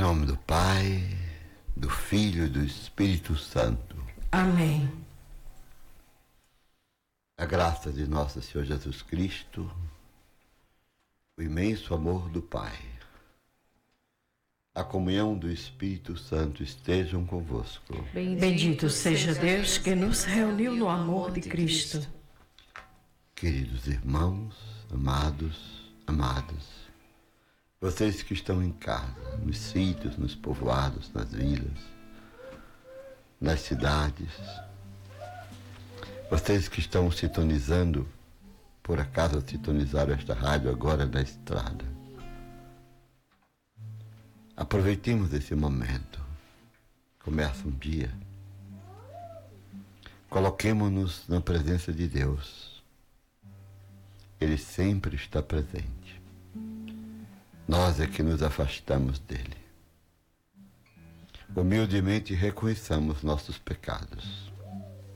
nome do Pai, do Filho e do Espírito Santo. Amém. A graça de nosso Senhor Jesus Cristo, o imenso amor do Pai, a comunhão do Espírito Santo estejam convosco. Bendito seja Deus que nos reuniu no amor de Cristo. Queridos irmãos, amadas, vocês que estão em casa, nos sítios, nos povoados, nas vilas, nas cidades, vocês que estão sintonizando, por acaso sintonizaram esta rádio agora na estrada, aproveitemos esse momento. Começa um dia. Coloquemo-nos na presença de Deus. Ele sempre está presente. Nós é que nos afastamos dele. Humildemente reconheçamos nossos pecados.